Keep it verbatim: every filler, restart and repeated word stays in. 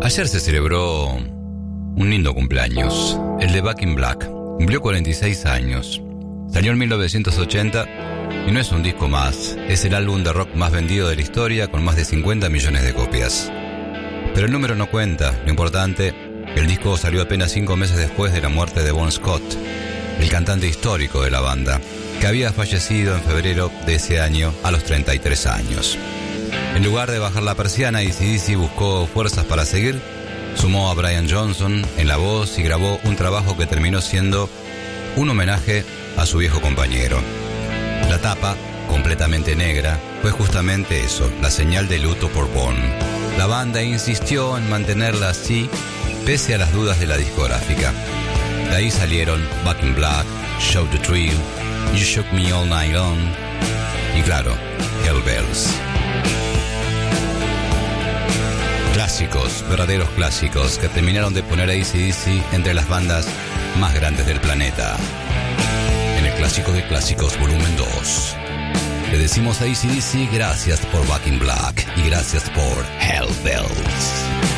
Ayer se celebró un lindo cumpleaños, el de Back in Black. Cumplió cuarenta y seis años. Salió en mil novecientos ochenta y no es un disco más, es el álbum de rock más vendido de la historia con más de cincuenta millones de copias. Pero el número no cuenta, lo importante, el disco salió apenas cinco meses después de la muerte de Bon Scott, el cantante histórico de la banda, que había fallecido en febrero de ese año a los treinta y tres años. En lugar de bajar la persiana, A C/D C buscó fuerzas para seguir, sumó a Brian Johnson en la voz y grabó un trabajo que terminó siendo un homenaje a su viejo compañero. La tapa, completamente negra, fue justamente eso, la señal de luto por Bon. La banda insistió en mantenerla así, pese a las dudas de la discográfica. De ahí salieron Back in Black, Show the Thrill, You Shook Me All Night Long y claro, Hell Bells. Clásicos, verdaderos clásicos que terminaron de poner a A C/D C entre las bandas más grandes del planeta. En el Clásico de Clásicos volumen dos. Le decimos a A C/D C gracias por Back in Black y gracias por Hell Bells.